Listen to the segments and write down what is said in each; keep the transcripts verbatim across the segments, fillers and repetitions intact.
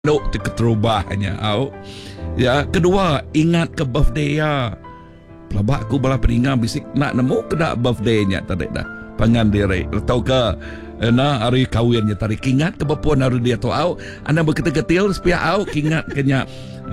No, terubahnya. Au. Ya, kedua, ingat ke birthday ya. Pelabak aku bala peringat bisik nak nemu kena birthday-nya tadi dah. Pangan diri. Tahu ke na hari kawinnya tadi kingat ke bapuan hari dia tu au. Anda berketil-ketil supaya au kingat kenya.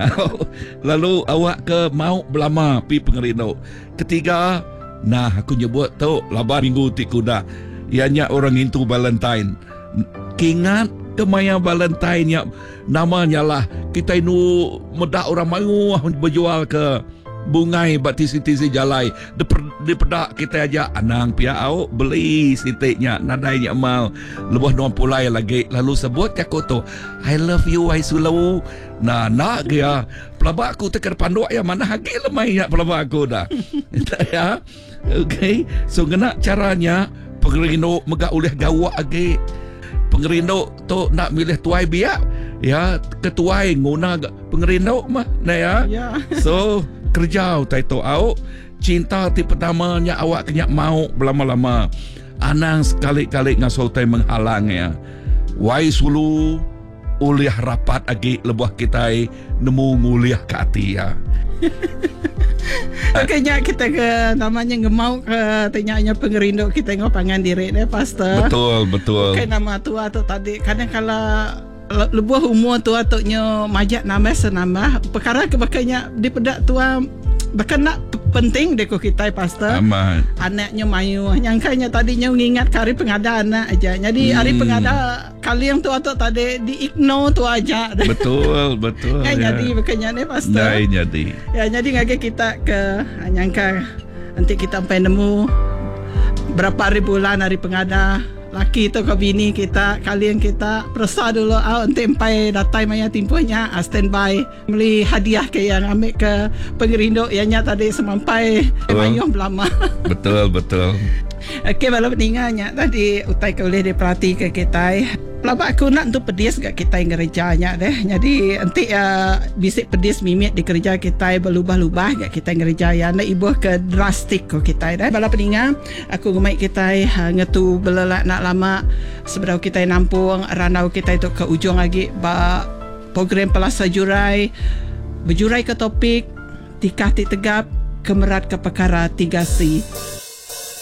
Lalu awak ke mau belama pi pengerino. Ketiga, nah aku nyebut tu laba minggu ti kuda. Ianya orang Hindu Valentine. Kingat kemaya Valentine nya namanya lah kita inu medak orang mau berjual ke bungai bati siti-siti jalai di pedak kita aja anang pia au beli sitiknya nadainya mal lebih dua pulai lagi lalu sebut aku tu I love you I sulawu nah nak dia pelabak aku tekar panduk ya mana hagi lemai ya pelabak aku dah ya okay so kena caranya pengerino megak oleh gawak agi pengerino tu nak milih tuai biak ya ketuai nguna pengerino mah nah ya yeah. So kerja utai tu au cinta ti pertamanya awak kena mau berlama-lama anang sekali-kali ngasultai menghalang ya wai sulu uliah rapat agi lebuh kita nemu nguliah ke hati ya. Kayaknya kita ke namanya ngemau ke tanyanya pengerindo kita ngopangan diri deh pastor. Betul betul. Kayak nama tua tu tadi kadang kalau lebuh umur tua tu nyo majak nama senama perkara kebakanya di pedak tua bahkan nak penting deko kita pastor. Amat. Anaknya mayu nyangkanya tadinya ngingat hari pengada anak aja. Jadi hmm. hari pengada kali yang tua tu tadi di ignore tu aja. Betul betul. Ya, ya. Jadi makanya ni pastor. Nah, jadi. Ya jadi ngage kita ke nyangka nanti kita sampai nemu berapa hari bulan hari pengada laki tu ke bini kita kalian kita persa dulu ah nanti sampai datai maya timpunya ah, standby beli hadiah ke yang ambil ke pengerindo ianya tadi semampai oh. Mayuh belama. Betul betul. Okey malam peninggalnya tadi utai ke boleh diperhati ke kita. Pelabak aku nak untuk pedis kat kita yang gerejanya deh. Jadi nanti uh, bisik pedis mimit di kerja kita berlubah-lubah kat kita yang gereja ya. Nak ibuh ke drastik ko kita deh. Bala peninggal aku gemai kita uh, ngetu belelak nak lama seberau kita nampung ranau kita itu ke ujung lagi ba program Pelasa Jurai berjurai ke topik tikah ti tegap kemerat ke perkara tiga C.